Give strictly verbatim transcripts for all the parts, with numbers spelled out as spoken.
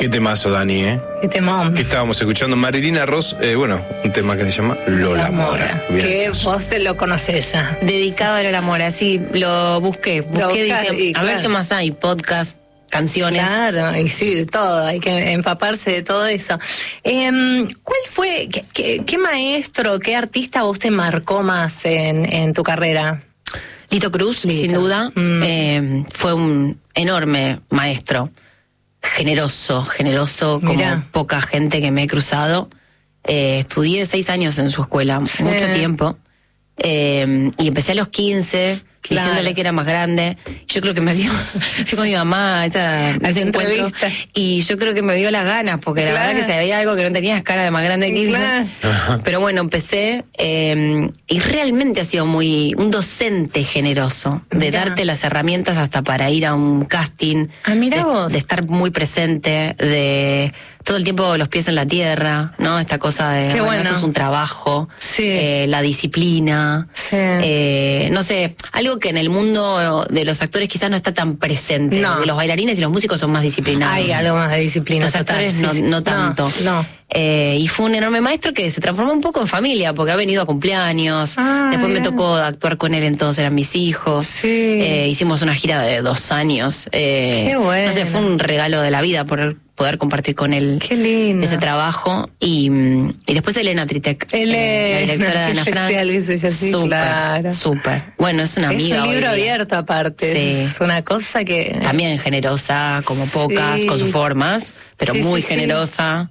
Qué temazo, Dani, ¿eh? Qué temón. Que estábamos escuchando Marilina Ross, eh, bueno, un tema que se llama Lola Mora. Bien. Que vos te lo conocés ya. Dedicado a Lola Mora, sí, lo busqué. Busqué, Lo dije, y, a claro. ver qué más hay, podcast, canciones. Claro, y sí, de todo, hay que empaparse de todo eso. Eh, ¿Cuál fue, qué, qué, qué maestro, qué artista vos te marcó más en, en tu carrera? Lito Cruz, Lito. sin duda, Mm. eh, fue un enorme maestro. Generoso, generoso, como Mirá. poca gente que me he cruzado. Eh, estudié seis años en su escuela, Sí. mucho tiempo. Eh, y empecé a los quince, Claro. diciéndole que era más grande. Yo creo que me vio, fui con mi mamá a, esa, a ese encuentro. entrevista. Y yo creo que me vio las ganas, porque Claro. la verdad que se veía algo que no tenías cara de más grande de quince. Claro. Pero bueno, empecé eh, y realmente ha sido muy un docente generoso, de Mirá. darte las herramientas hasta para ir a un casting, Ah, mirá de, vos. de estar muy presente, de todo el tiempo los pies en la tierra, ¿no? Esta cosa de, Qué bueno, bueno. esto es un trabajo, Sí. eh, la disciplina, Sí. eh, no sé, algo que en el mundo de los actores quizás no está tan presente. No. De los bailarines y los músicos son más disciplinados. Hay algo más de disciplina. Los total, actores sí, no, sí. no tanto. No. Eh, y fue un enorme maestro que se transformó un poco en familia, porque ha venido a cumpleaños. Ah, Después me bien. tocó actuar con él en Todos eran mis hijos. Sí. Eh, hicimos una gira de dos años. Eh, Qué bueno. No sé, fue un regalo de la vida por poder compartir con él Qué lindo. ese trabajo. Y, mm, y después Elena Tritek, Elena, eh, la directora de qué Ana Frank. especial es ella, sí, súper, claro. súper. Bueno, es una amiga. Es un hoy libro día. abierto aparte. Sí. Es una cosa que... También generosa, como pocas, Sí. con sus formas, pero Sí, muy sí, sí. generosa.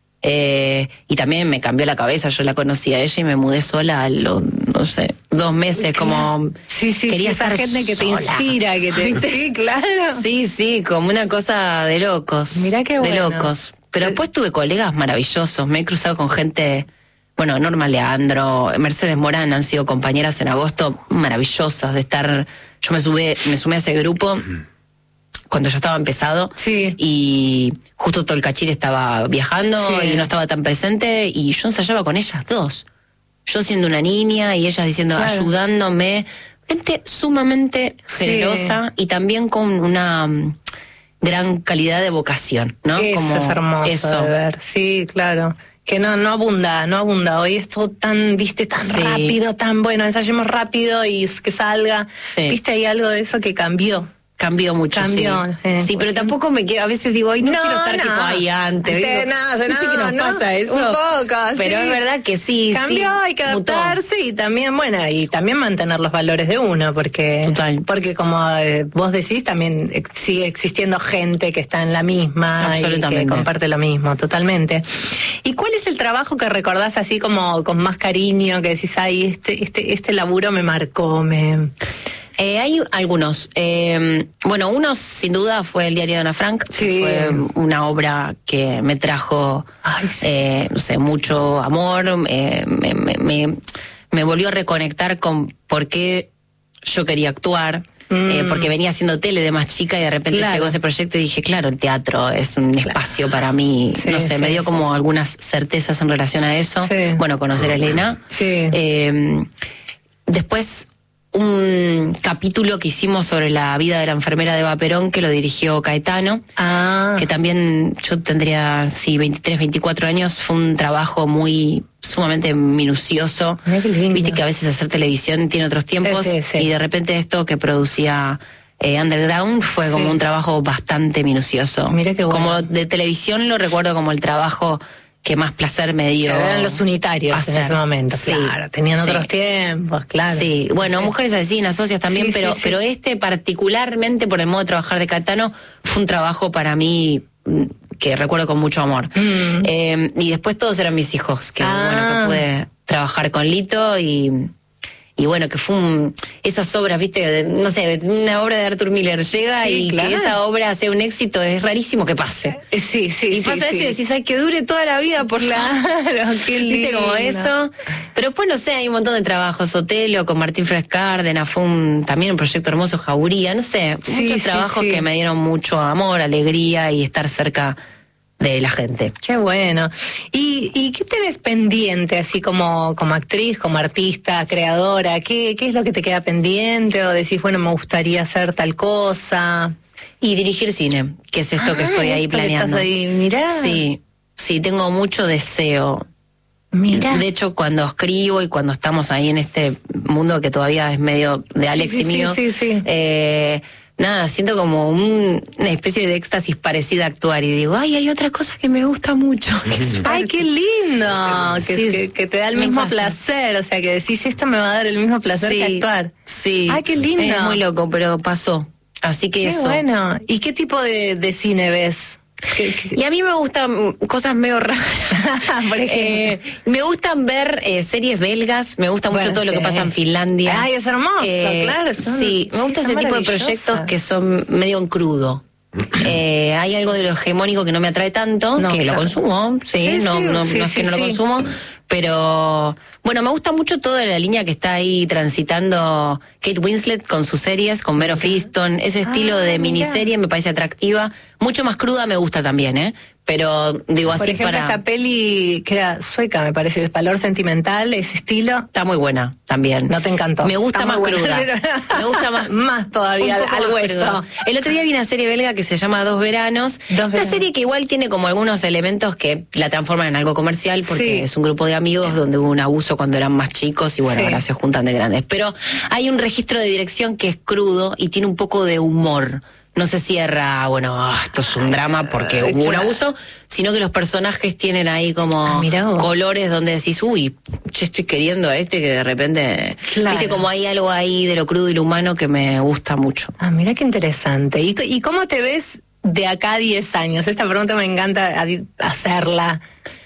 Eh, y también me cambió la cabeza. Yo la conocí a ella y me mudé sola a los, no sé, dos meses, como Sí, sí, quería sí, esa estar gente que te sola. inspira, que te... Sí, claro. Sí, sí, como una cosa de locos. Mirá qué De bueno. locos. Pero Sí. después tuve colegas maravillosos. Me he cruzado con gente, bueno, Norma Leandro, Mercedes Morán, han sido compañeras en agosto maravillosas de estar. Yo me subí, me sumé a ese grupo cuando ya estaba empezado. Sí. Y justo Tolcachir estaba viajando Sí. y no estaba tan presente. Y yo ensayaba con ellas dos. Yo siendo una niña y ellas diciendo, Claro. ayudándome. Gente sumamente Sí. generosa y también con una mm, gran calidad de vocación, ¿no? Eso Como es hermoso eso. de ver. Sí, claro. Que no, no abunda, no abunda. Hoy es todo tan, viste, tan Sí. rápido, tan bueno. Ensayemos rápido y s- que salga. Sí. Viste, hay algo de eso que cambió. Cambió mucho, Cambió, sí. eh, sí, pero cuestión- tampoco me quiero, a veces digo, ay, no, No, quiero estar no. tipo ahí antes. Sí, digo, no, ¿viste no, que nos no, pasa eso? un poco, Pero sí. es verdad que sí, Cambió, sí, hay que mutó. adaptarse y también, bueno, y también mantener los valores de uno, porque, Total. porque como eh, vos decís, también ex- sigue existiendo gente que está en la misma y que Absolutamente. comparte lo mismo, totalmente. ¿Y cuál es el trabajo que recordás así como con más cariño, que decís, ay, este, este, este laburo me marcó, me... Eh, hay algunos. Eh, bueno, uno sin duda fue el diario de Ana Frank. Sí. Que fue una obra que me trajo, Ay, sí. eh, no sé, mucho amor. eh, me, me, me, me volvió a reconectar con por qué yo quería actuar. Mm. eh, porque venía haciendo tele de más chica y de repente Claro. llegó ese proyecto y dije, claro, el teatro es un espacio para mí. Sí, no sé, sí, me dio sí. como algunas certezas en relación a eso. Sí. Bueno, conocer a Elena. Sí. Eh, después, un capítulo que hicimos sobre la vida de la enfermera de Eva Perón, que lo dirigió Caetano, Ah, que también yo tendría, sí, veintitrés, veinticuatro años, fue un trabajo muy sumamente minucioso. Mirá qué lindo. Viste que a veces hacer televisión tiene otros tiempos, Sí, sí, sí. y de repente esto que producía eh, Underground fue Sí. como un trabajo bastante minucioso. Mirá qué bueno. Como de televisión lo recuerdo como el trabajo que más placer me dio. que eran los unitarios en hacer. ese momento, Sí. claro. Tenían Sí. otros tiempos, claro. Sí, bueno, Sí. Mujeres Asesinas, Socias también, Sí, pero, sí, sí. pero este particularmente por el modo de trabajar de Caetano fue un trabajo para mí mm, que recuerdo con mucho amor. Mm. Eh, y después todos eran mis hijos, que Ah. bueno, que pude trabajar con Lito y, y bueno, que fue un, esas obras, viste, de- no sé, una obra de Arthur Miller llega Sí, y claro. que esa obra sea un éxito, es rarísimo que pase. Eh, Sí, sí, Y sí, pasa sí. eso y decís, ay, que dure toda la vida, por favor. Claro, qué lindo. Viste, como eso. Pero después, no sé, hay un montón de trabajos. Otelo con Martín Frescárdenas, fue un, también un proyecto hermoso, Jauría, no sé. Sí, muchos sí, trabajos sí. que me dieron mucho amor, alegría y estar cerca de la gente. Qué bueno. ¿Y, y qué tenés pendiente, así como, como actriz, como artista, creadora? ¿Qué, ¿Qué es lo que te queda pendiente? ¿O decís, bueno, me gustaría hacer tal cosa? Y dirigir cine, que es esto Ah, que estoy ahí esto que planeando. estás ahí, mirá. Sí, sí, tengo mucho deseo. Mirá. De hecho, cuando escribo y cuando estamos ahí en este mundo que todavía es medio de Alex sí, y mío, sí, sí, sí. Eh, nada, siento como un- una especie de éxtasis parecida a actuar y digo, ay, hay otra cosa que me gusta mucho. Qué suerte. Ay, qué lindo, que, Sí, que, que te da el me mismo pasa. placer, o sea, que decís, esto me va a dar el mismo placer Sí, que actuar. Sí. Ay, qué lindo. Es muy loco, pero pasó. Así que Qué eso. bueno. ¿Y qué tipo de, de cine ves? ¿Qué- qué- Y a mí me gustan cosas medio raras. Por ejemplo. Eh, me gustan ver eh, series belgas, me gusta mucho Bueno, todo lo que sí. pasa en Finlandia. Ay, es hermoso, claro, son- sí, me sí, gusta son ese tipo de maravillosas. proyectos que son medio en crudo. Eh, hay algo de lo hegemónico que no me atrae tanto, No, que lo claro. consumo, sí, Sí, no, sí, no, sí, no es sí, que no lo sí. consumo, pero bueno, me gusta mucho toda la línea que está ahí transitando Kate Winslet con sus series, con Mare of Easton, ese estilo Ah, de mira. miniserie me parece atractiva, mucho más cruda me gusta también, ¿eh? Pero digo Por así ejemplo, para... esta peli que era sueca, me parece, de valor sentimental, ese estilo. Está muy buena también. No te encantó. Me gusta Está más muy buena, cruda. pero- Me gusta más. Más todavía, un poco al más hueso. cruda. El otro día vi una serie belga que se llama Dos Veranos. Dos Una Veranos. serie que igual tiene como algunos elementos que la transforman en algo comercial porque Sí. es un grupo de amigos donde hubo un abuso cuando eran más chicos y bueno, Sí. ahora se juntan de grandes. Pero hay un registro de dirección que es crudo y tiene un poco de humor. No se cierra, bueno, ah, esto es un drama porque hubo un claro. abuso, sino que los personajes tienen ahí como Ah, mirá vos. colores donde decís, uy, che, estoy queriendo a este que de repente... Claro. Viste, como hay algo ahí de lo crudo y lo humano que me gusta mucho. Ah, mira qué interesante. ¿Y, y cómo te ves de acá a diez años? Esta pregunta me encanta a- hacerla.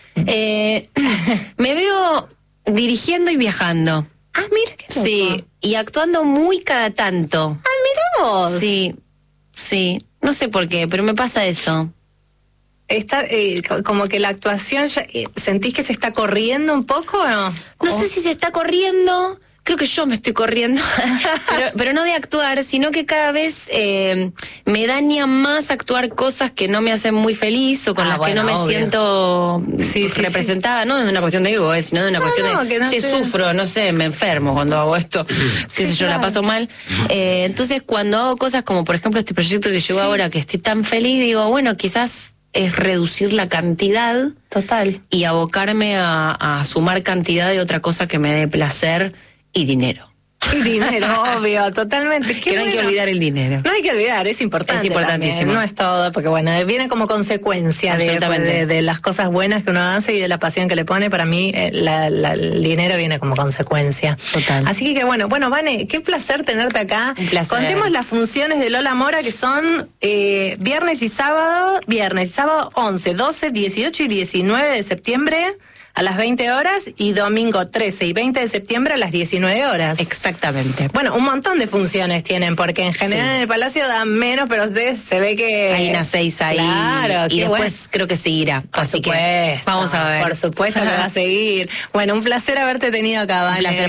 Eh, me veo dirigiendo y viajando. Ah, mira qué loco. Sí, y actuando muy cada tanto. Ah, mira vos. Sí, sí, no sé por qué, pero me pasa eso. Está, eh, co- como que la actuación, ya, eh, ¿sentís que se está corriendo un poco o no? No Oh. sé si se está corriendo, creo que yo me estoy corriendo, pero, pero no de actuar, sino que cada vez eh, me daña más actuar cosas que no me hacen muy feliz o con Ah, las bueno, que no me obvio. siento Sí, sí, representada, no de una cuestión de ego, eh, sino de una No, cuestión no, de que no che, te- sufro, no sé, me enfermo cuando hago esto, qué Sí, sé yo, la claro. paso mal. Eh, entonces cuando hago cosas como por ejemplo este proyecto que llevo Sí. ahora, que estoy tan feliz, digo, bueno, quizás es reducir la cantidad Total. y abocarme a, a sumar cantidad de otra cosa que me dé placer y dinero. Y dinero, obvio, totalmente. Qué Que no hay que bueno. olvidar el dinero. No hay que olvidar, es importante. Es importantísimo. También, no es todo, porque bueno, viene como consecuencia de, Absolutamente. de, de las cosas buenas que uno hace y de la pasión que le pone. Para mí, eh, la- la- el dinero viene como consecuencia. Total. Así que, que bueno, bueno, Vane, qué placer tenerte acá. Un placer. Contemos las funciones de Lola Mora, que son eh, viernes y sábado, viernes y sábado once, doce, dieciocho y diecinueve de septiembre a las veinte horas y domingo trece y veinte de septiembre a las diecinueve horas. Exactamente. Bueno, un montón de funciones tienen, porque en general Sí. en el Palacio dan menos, pero ustedes se ve que... Hay unas seis ahí. Claro, y qué después bueno. creo que seguirá. Por Así supuesto, que vamos a ver. Por supuesto que va a seguir. Bueno, un placer haberte tenido acá, Vane. placer